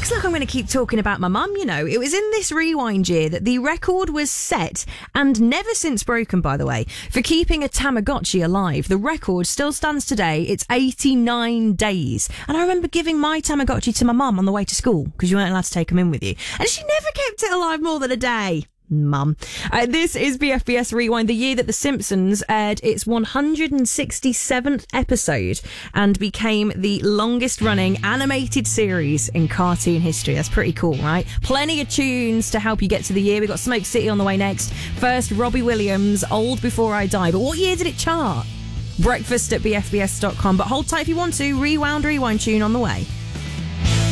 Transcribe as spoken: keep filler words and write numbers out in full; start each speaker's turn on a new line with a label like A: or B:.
A: looks like I'm going to keep talking about my mum, you know. It was in this rewind year that the record was set, and never since broken, by the way, for keeping a Tamagotchi alive. The record still stands today. It's eighty-nine days. And I remember giving my Tamagotchi to my mum on the way to school, because you weren't allowed to take them in with you. And she never kept it alive more than a day. Mum. Uh, this is B F B S Rewind, the year that The Simpsons aired its one hundred sixty-seventh episode and became the longest running animated series in cartoon history. That's pretty cool, right? Plenty of tunes to help you get to the year. We've got Smoke City on the way next. First, Robbie Williams, Old Before I Die. But what year did it chart? Breakfast at B F B S dot com. But hold tight if you want to. Rewound, rewind tune on the way.